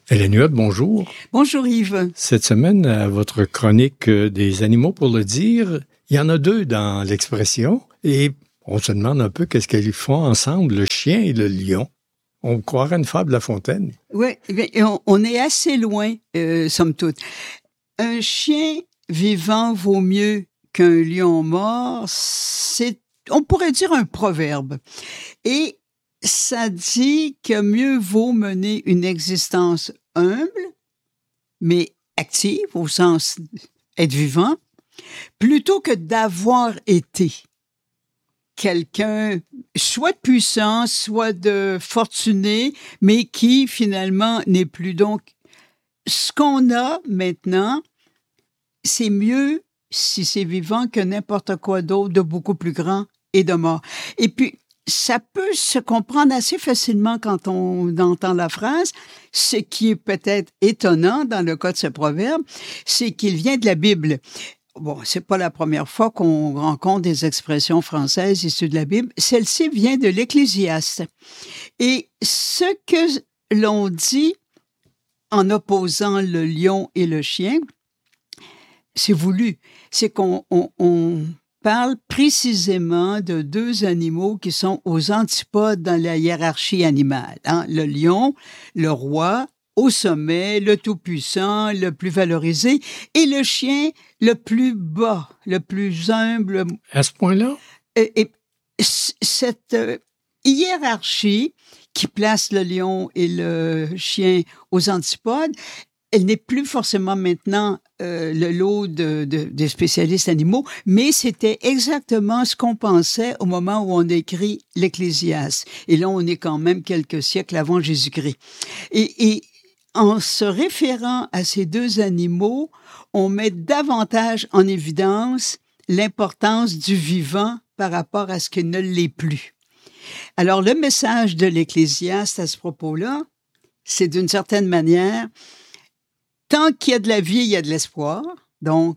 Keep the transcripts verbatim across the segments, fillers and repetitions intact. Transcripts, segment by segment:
Hélène Huot, bonjour. Bonjour Yves. Cette semaine, à votre chronique des animaux pour le dire, il y en a deux dans l'expression et on se demande un peu qu'est-ce qu'ils font ensemble, le chien et le lion. On croirait une fable de La Fontaine. Oui, on, on est assez loin, euh, somme toute. Un chien vivant vaut mieux qu'un lion mort, c'est, on pourrait dire un proverbe. Et ça dit que mieux vaut mener une existence humble, mais active, au sens être vivant, plutôt que d'avoir été quelqu'un, soit de puissant, soit de fortuné, mais qui finalement n'est plus. Donc, ce qu'on a maintenant, c'est mieux si c'est vivant que n'importe quoi d'autre de beaucoup plus grand et de mort. Et puis, ça peut se comprendre assez facilement quand on entend la phrase. Ce qui est peut-être étonnant dans le cas de ce proverbe, c'est qu'il vient de la Bible. Bon, c'est pas la première fois qu'on rencontre des expressions françaises issues de la Bible. Celle-ci vient de l'Ecclésiaste. Et ce que l'on dit en opposant le lion et le chien, c'est voulu. C'est qu'on on, on parle précisément de deux animaux qui sont aux antipodes dans la hiérarchie animale. Hein? Le lion, le roi, au sommet, le tout-puissant, le plus valorisé, et le chien, le plus bas, le plus humble. À ce point-là? Et, et cette euh, hiérarchie qui place le lion et le chien aux antipodes, elle n'est plus forcément maintenant euh, le lot de, de, des spécialistes animaux, mais c'était exactement ce qu'on pensait au moment où on écrit l'Ecclésiaste. Et là, on est quand même quelques siècles avant Jésus-Christ. Et, et en se référant à ces deux animaux, on met davantage en évidence l'importance du vivant par rapport à ce qui ne l'est plus. Alors, le message de l'Ecclésiaste à ce propos-là, c'est d'une certaine manière, tant qu'il y a de la vie, il y a de l'espoir. Donc,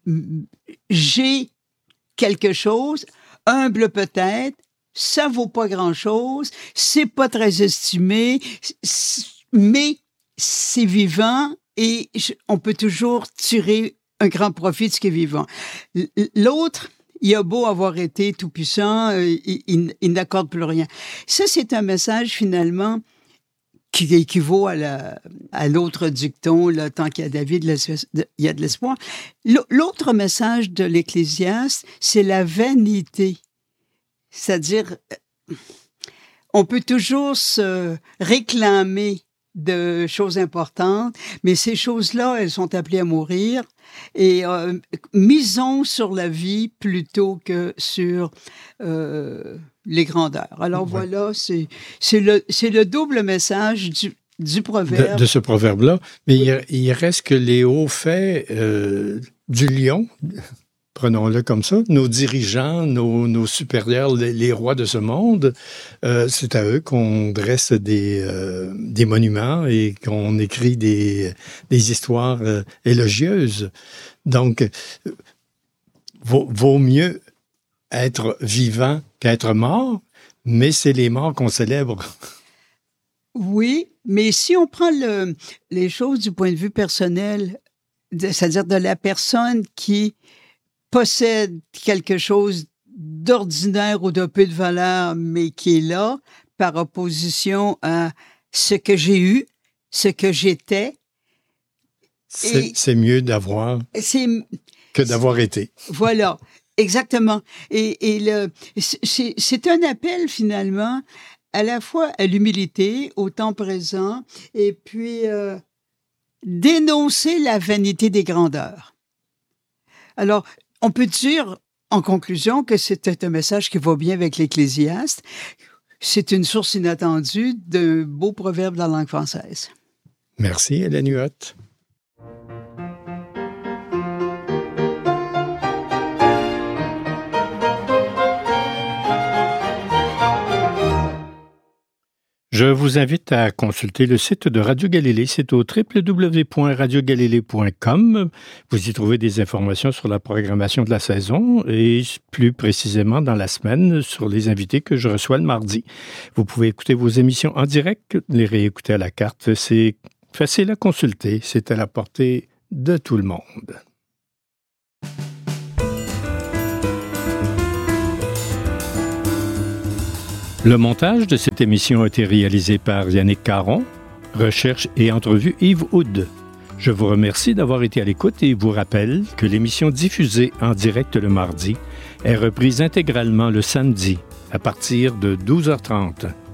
j'ai quelque chose, humble peut-être, ça vaut pas grand-chose, c'est pas très estimé, mais c'est vivant et on peut toujours tirer un grand profit de ce qui est vivant. L'autre, il a beau avoir été tout-puissant, il, il, il n'accorde plus rien. Ça, c'est un message finalement qui équivaut à, la, à l'autre dicton, là, tant qu'il y a de la vie, il y a de l'espoir. L'autre message de l'Ecclésiaste, c'est la vanité. C'est-à-dire, on peut toujours se réclamer de choses importantes, mais ces choses-là, elles sont appelées à mourir. Et euh, misons sur la vie plutôt que sur euh, les grandeurs. Alors ouais. Voilà, c'est, c'est, le, c'est le double message du, du proverbe. De, de ce proverbe-là. Mais il, il reste que les hauts faits euh, du lion, prenons-le comme ça, nos dirigeants, nos, nos supérieurs, les, les rois de ce monde, euh, c'est à eux qu'on dresse des, euh, des monuments et qu'on écrit des, des histoires euh, élogieuses. Donc, euh, vaut, vaut mieux être vivant qu'être mort, mais c'est les morts qu'on célèbre. Oui, mais si on prend le, les choses du point de vue personnel, de, c'est-à-dire de la personne qui possède quelque chose d'ordinaire ou de peu de valeur, mais qui est là, par opposition à ce que j'ai eu, ce que j'étais. C'est, c'est mieux d'avoir c'est, que d'avoir été. Voilà, exactement. Et, et le, c'est, c'est un appel, finalement, à la fois à l'humilité, au temps présent, et puis euh, dénoncer la vanité des grandeurs. Alors, on peut dire, en conclusion, que c'était un message qui va bien avec l'Ecclésiaste. C'est une source inattendue d'un beau proverbe dans la langue française. Merci, Hélène Huot. Je vous invite à consulter le site de Radio Galilée. C'est au w w w point radio galilée point com. Vous y trouvez des informations sur la programmation de la saison et plus précisément dans la semaine sur les invités que je reçois le mardi. Vous pouvez écouter vos émissions en direct, les réécouter à la carte. C'est Facile à consulter, c'est à la portée de tout le monde. Le montage de cette émission a été réalisé par Yannick Caron, recherche et entrevue Yves Houd. Je vous remercie d'avoir été à l'écoute et vous rappelle que l'émission diffusée en direct le mardi est reprise intégralement le samedi à partir de douze heures trente.